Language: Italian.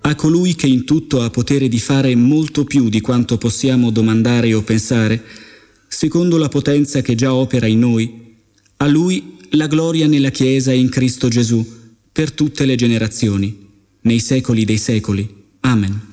A colui che in tutto ha potere di fare molto più di quanto possiamo domandare o pensare, secondo la potenza che già opera in noi, a Lui la gloria nella Chiesa e in Cristo Gesù, per tutte le generazioni, nei secoli dei secoli. Amen.